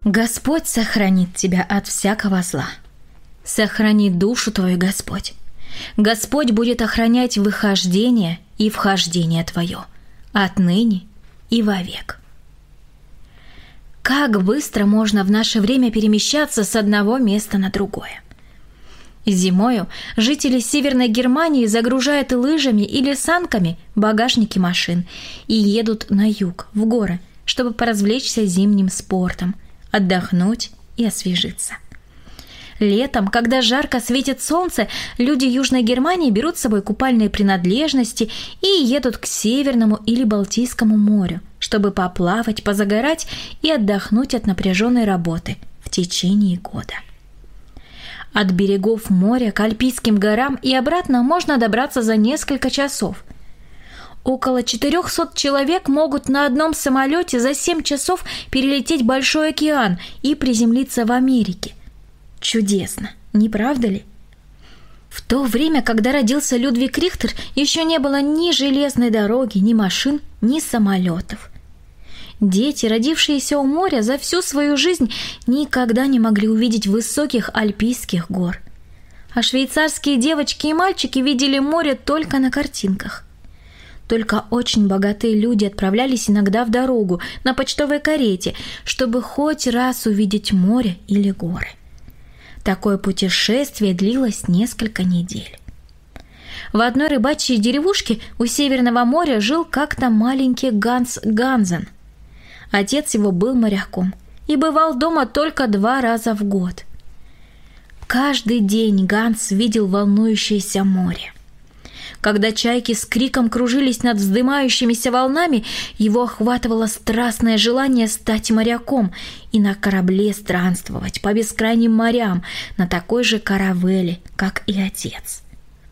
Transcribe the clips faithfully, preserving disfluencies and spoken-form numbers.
Господь сохранит тебя от всякого зла. Сохрани душу твою, Господь. Господь будет охранять выхождение и вхождение твое, отныне и вовек. Как быстро можно в наше время перемещаться с одного места на другое. Зимою жители Северной Германии загружают лыжами или санками багажники машин и едут на юг, в горы, чтобы поразвлечься зимним спортом, отдохнуть и освежиться. Летом, когда жарко светит солнце, люди Южной Германии берут с собой купальные принадлежности и едут к Северному или Балтийскому морю, чтобы поплавать, позагорать и отдохнуть от напряженной работы в течение года. От берегов моря к Альпийским горам и обратно можно добраться за несколько часов. Около четырехсот человек могут на одном самолете за семь часов перелететь Большой океан и приземлиться в Америке. Чудесно, не правда ли? В то время, когда родился Людвиг Рихтер, еще не было ни железной дороги, ни машин, ни самолетов. Дети, родившиеся у моря, за всю свою жизнь никогда не могли увидеть высоких альпийских гор. А швейцарские девочки и мальчики видели море только на картинках. Только очень богатые люди отправлялись иногда в дорогу на почтовой карете, чтобы хоть раз увидеть море или горы. Такое путешествие длилось несколько недель. В одной рыбачьей деревушке у Северного моря жил как-то маленький Ганс Гансен. Отец его был моряком и бывал дома только два раза в год. Каждый день Ганс видел волнующееся море. Когда чайки с криком кружились над вздымающимися волнами, его охватывало страстное желание стать моряком и на корабле странствовать по бескрайним морям на такой же каравелле, как и отец.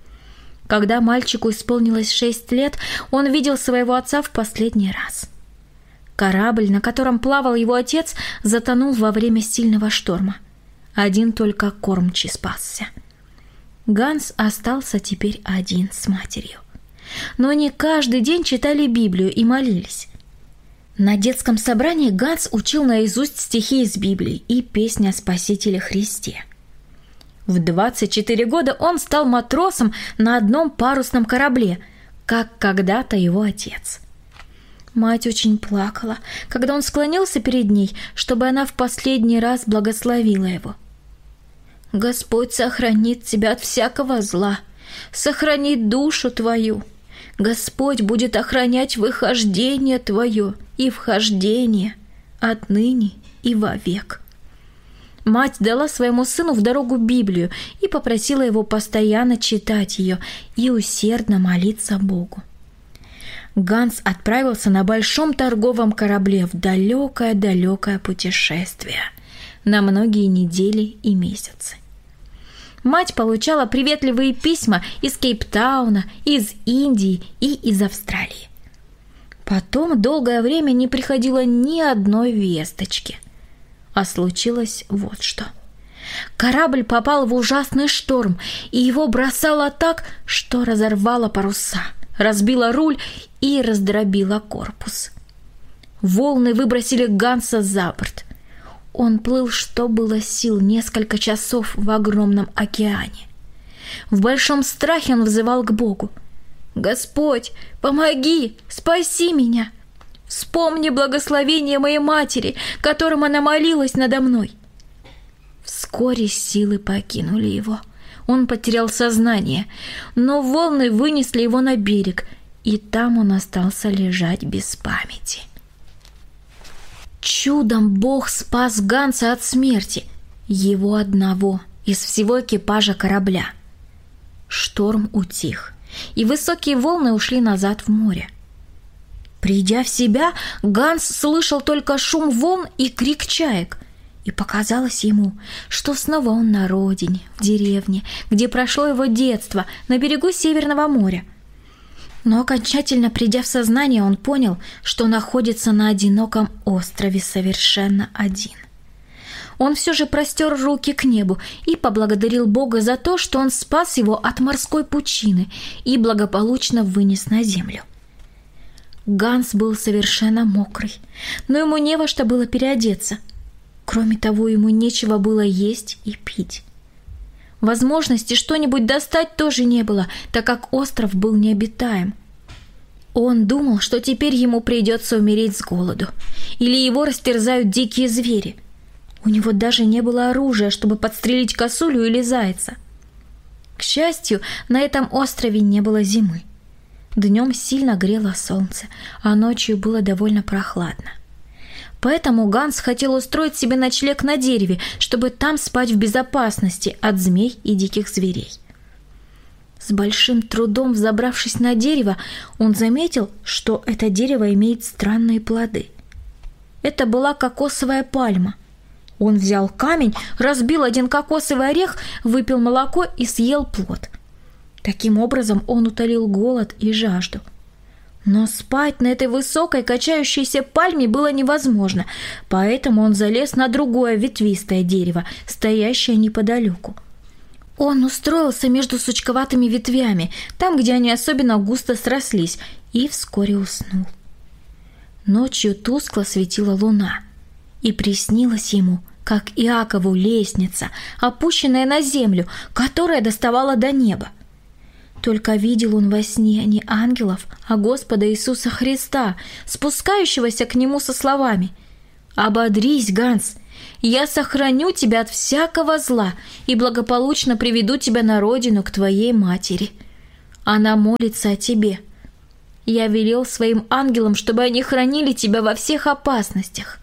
Когда мальчику исполнилось шесть лет, он видел своего отца в последний раз. Корабль, на котором плавал его отец, затонул во время сильного шторма. Один только кормчий спасся. Ганс остался теперь один с матерью. Но не каждый день читали Библию и молились. На детском собрании Ганс учил наизусть стихи из Библии и песни о Спасителе Христе. В двадцать четыре года он стал матросом на одном парусном корабле, как когда-то его отец. Мать очень плакала, когда он склонился перед ней, чтобы она в последний раз благословила его. «Господь сохранит тебя от всякого зла, сохранит душу твою. Господь будет охранять выхождение твое и вхождение отныне и вовек». Мать дала своему сыну в дорогу Библию и попросила его постоянно читать ее и усердно молиться Богу. Ганс отправился на большом торговом корабле в далекое-далекое путешествие на многие недели и месяцы. Мать получала приветливые письма из Кейптауна, из Индии и из Австралии. Потом долгое время не приходило ни одной весточки. А случилось вот что. Корабль попал в ужасный шторм, и его бросало так, что разорвало паруса, разбило руль и раздробило корпус. Волны выбросили Ганса за борт. Он плыл, что было сил, несколько часов в огромном океане. В большом страхе он взывал к Богу: «Господь, помоги, спаси меня! Вспомни благословение моей матери, которым она молилась надо мной». Вскоре силы покинули его. Он потерял сознание, но волны вынесли его на берег, и там он остался лежать без памяти. Чудом Бог спас Ганса от смерти, его одного из всего экипажа корабля. Шторм утих, и высокие волны ушли назад в море. Придя в себя, Ганс слышал только шум волн и крик чаек, и показалось ему, что снова он на родине, в деревне, где прошло его детство, на берегу Северного моря. Но окончательно придя в сознание, он понял, что находится на одиноком острове совершенно один. Он все же простер руки к небу и поблагодарил Бога за то, что он спас его от морской пучины и благополучно вынес на землю. Ганс был совершенно мокрый, но ему не во что было переодеться. Кроме того, ему нечего было есть и пить. Возможности что-нибудь достать тоже не было, так как остров был необитаем. Он думал, что теперь ему придется умереть с голоду, или его растерзают дикие звери. У него даже не было оружия, чтобы подстрелить косулю или зайца. К счастью, на этом острове не было зимы. Днем сильно грело солнце, а ночью было довольно прохладно. Поэтому Ганс хотел устроить себе ночлег на дереве, чтобы там спать в безопасности от змей и диких зверей. С большим трудом взобравшись на дерево, он заметил, что это дерево имеет странные плоды. Это была кокосовая пальма. Он взял камень, разбил один кокосовый орех, выпил молоко и съел плод. Таким образом он утолил голод и жажду. Но спать на этой высокой качающейся пальме было невозможно, поэтому он залез на другое ветвистое дерево, стоящее неподалеку. Он устроился между сучковатыми ветвями, там, где они особенно густо срослись, и вскоре уснул. Ночью тускло светила луна, и приснилась ему, как Иакову, лестница, опущенная на землю, которая доставала до неба. Только видел он во сне не ангелов, а Господа Иисуса Христа, спускающегося к нему со словами: «Ободрись, Ганс, я сохраню тебя от всякого зла и благополучно приведу тебя на родину к твоей матери. Она молится о тебе. Я велел своим ангелам, чтобы они хранили тебя во всех опасностях».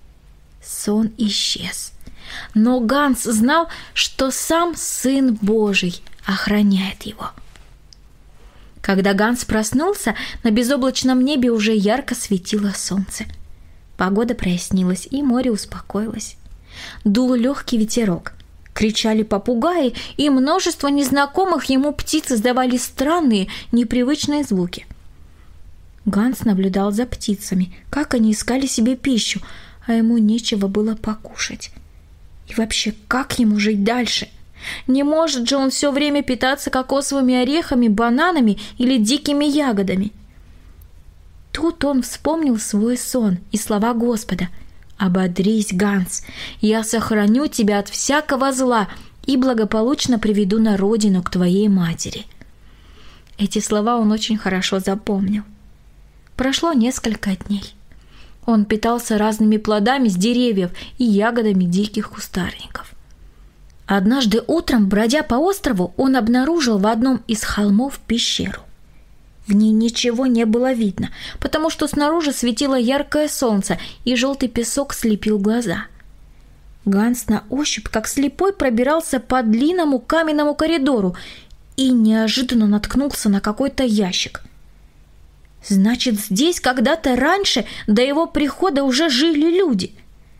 Сон исчез, но Ганс знал, что сам Сын Божий охраняет его. Когда Ганс проснулся, на безоблачном небе уже ярко светило солнце. Погода прояснилась, и море успокоилось. Дул легкий ветерок. Кричали попугаи, и множество незнакомых ему птиц издавали странные, непривычные звуки. Ганс наблюдал за птицами, как они искали себе пищу, а ему нечего было покушать. И вообще, как ему жить дальше? Не может же он все время питаться кокосовыми орехами, бананами или дикими ягодами. Тут он вспомнил свой сон и слова Господа: «Ободрись, Ганс, я сохраню тебя от всякого зла и благополучно приведу на родину к твоей матери». Эти слова он очень хорошо запомнил. Прошло несколько дней. Он питался разными плодами с деревьев и ягодами диких кустарников. Однажды утром, бродя по острову, он обнаружил в одном из холмов пещеру. В ней ничего не было видно, потому что снаружи светило яркое солнце, и желтый песок слепил глаза. Ганс на ощупь, как слепой, пробирался по длинному каменному коридору и неожиданно наткнулся на какой-то ящик. Значит, здесь когда-то раньше, до его прихода, уже жили люди.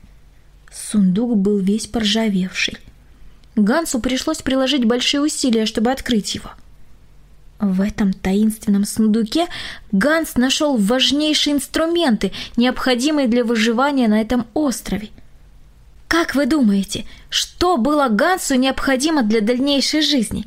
Сундук был весь поржавевший. Гансу пришлось приложить большие усилия, чтобы открыть его. В этом таинственном сундуке Ганс нашел важнейшие инструменты, необходимые для выживания на этом острове. Как вы думаете, что было Гансу необходимо для дальнейшей жизни?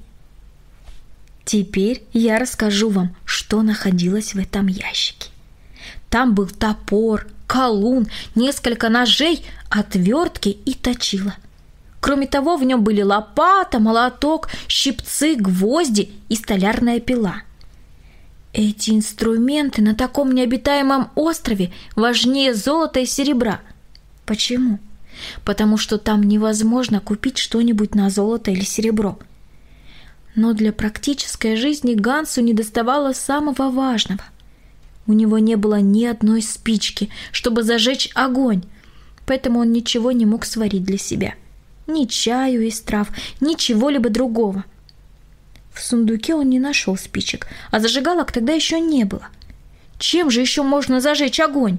Теперь я расскажу вам, что находилось в этом ящике. Там был топор, колун, несколько ножей, отвертки и точила. Кроме того, в нем были лопата, молоток, щипцы, гвозди и столярная пила. Эти инструменты на таком необитаемом острове важнее золота и серебра. Почему? Потому что там невозможно купить что-нибудь на золото или серебро. Но для практической жизни Гансу недоставало самого важного. У него не было ни одной спички, чтобы зажечь огонь, поэтому он ничего не мог сварить для себя. Ни чаю из трав, ни чего-либо другого. В сундуке он не нашел спичек, а зажигалок тогда еще не было. Чем же еще можно зажечь огонь?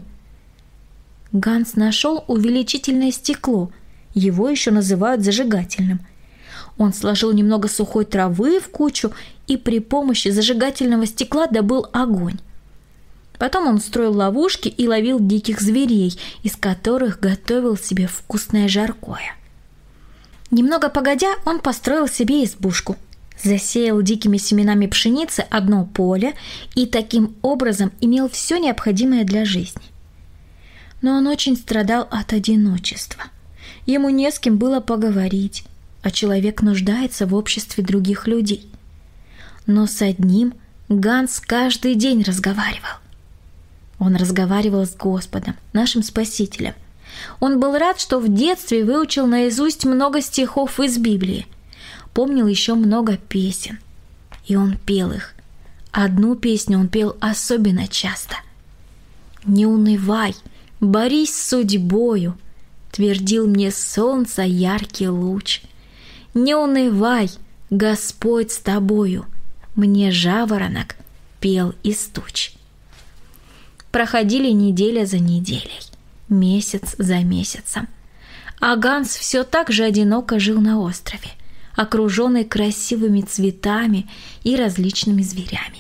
Ганс нашел увеличительное стекло, его еще называют зажигательным. Он сложил немного сухой травы в кучу и при помощи зажигательного стекла добыл огонь. Потом он строил ловушки и ловил диких зверей, из которых готовил себе вкусное жаркое. Немного погодя, он построил себе избушку, засеял дикими семенами пшеницы одно поле и таким образом имел все необходимое для жизни. Но он очень страдал от одиночества. ему не с кем было поговорить, а человек нуждается в обществе других людей. Но с одним Ганс каждый день разговаривал. Он разговаривал с Господом, нашим Спасителем. Он был рад, что в детстве выучил наизусть много стихов из Библии, помнил еще много песен, и он пел их. Одну песню он пел особенно часто. «Не унывай, борись с судьбою», твердил мне солнца яркий луч. «Не унывай, Господь с тобою», мне жаворонок пел из туч. Проходили неделя за неделей, месяц за месяцем, а Ганс все так же одиноко жил на острове, окруженный красивыми цветами и различными зверями.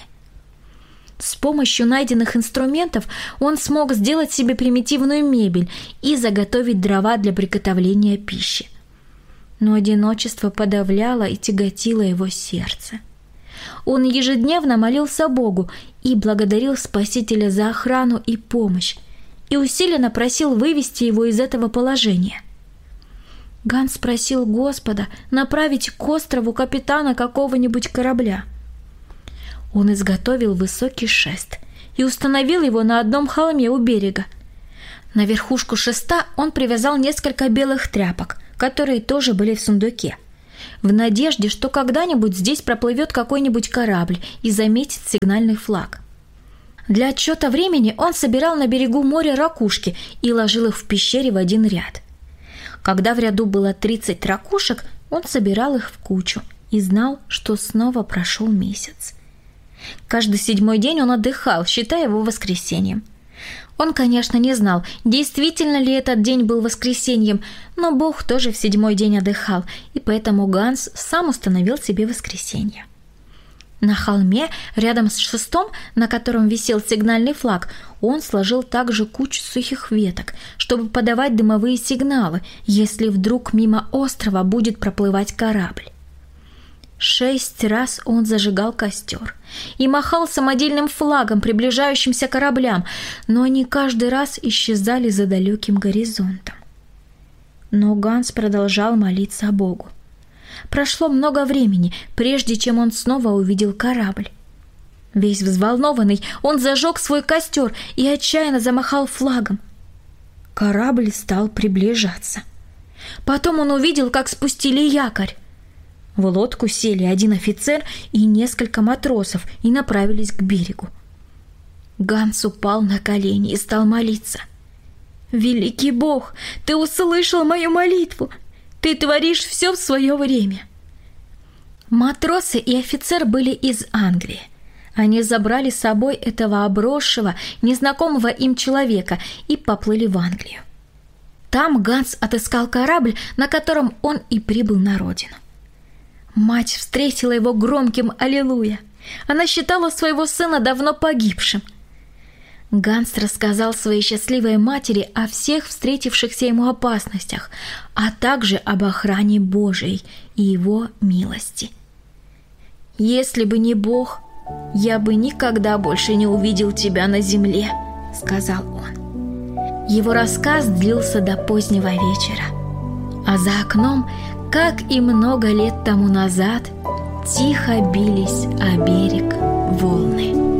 С помощью найденных инструментов он смог сделать себе примитивную мебель и заготовить дрова для приготовления пищи. Но одиночество подавляло и тяготило его сердце. Он ежедневно молился Богу и благодарил Спасителя за охрану и помощь, и усиленно просил вывести его из этого положения. Ганс просил Господа направить к острову капитана какого-нибудь корабля. Он изготовил высокий шест и установил его на одном холме у берега. На верхушку шеста он привязал несколько белых тряпок, которые тоже были в сундуке, в надежде, что когда-нибудь здесь проплывет какой-нибудь корабль и заметит сигнальный флаг. Для отсчета времени он собирал на берегу моря ракушки и ложил их в пещере в один ряд. Когда в ряду было тридцать ракушек, он собирал их в кучу и знал, что снова прошел месяц. Каждый седьмой день он отдыхал, считая его воскресеньем. Он, конечно, не знал, действительно ли этот день был воскресеньем, но Бог тоже в седьмой день отдыхал, и поэтому Ганс сам установил себе воскресенье. На холме, рядом с шестом, на котором висел сигнальный флаг, он сложил также кучу сухих веток, чтобы подавать дымовые сигналы, если вдруг мимо острова будет проплывать корабль. Шесть раз он зажигал костер и махал самодельным флагом приближающимся кораблям, но они каждый раз исчезали за далеким горизонтом. Но Ганс продолжал молиться Богу. Прошло много времени, прежде чем он снова увидел корабль. Весь взволнованный, он зажег свой костер и отчаянно замахал флагом. Корабль стал приближаться. Потом он увидел, как спустили якорь. В лодку сели один офицер и несколько матросов и направились к берегу. Ганс упал на колени и стал молиться. «Великий Бог, ты услышал мою молитву! Ты творишь все в свое время!» Матросы и офицер были из Англии. Они забрали с собой этого обросшего, незнакомого им человека и поплыли в Англию. Там Ганс отыскал корабль, на котором он и прибыл на родину. Мать встретила его громким «Аллилуйя». Она считала своего сына давно погибшим. Ганс рассказал своей счастливой матери о всех встретившихся ему опасностях, а также об охране Божией и его милости. «Если бы не Бог, я бы никогда больше не увидел тебя на земле», — сказал он. Его рассказ длился до позднего вечера, а за окном, как и много лет тому назад, тихо бились о берег волны.